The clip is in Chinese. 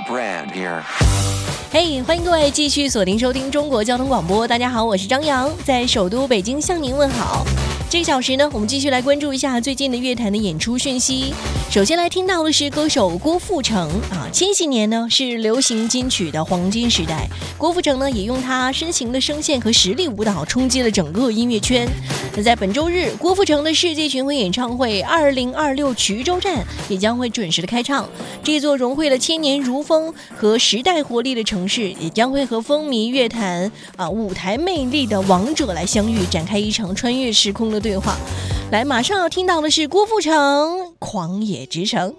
brand here. 嘿，欢迎各位继续锁定收听中国交通广播。大家好，我是张扬，在首都北京向您问好。这个小时呢，我们继续来关注一下最近的乐坛的演出讯息。首先来听到的是歌手郭富城啊，千禧年呢是流行金曲的黄金时代，郭富城呢也用他深情的声线和实力舞蹈冲击了整个音乐圈。那在本周日，郭富城的世界巡回演唱会2026衢州站也将会准时的开唱。这座融汇了千年如风和时代活力的城市，也将会和风靡乐坛舞台魅力的王者来相遇，展开一场穿越时空的对话。来，马上要听到的是郭富城《狂野之城》。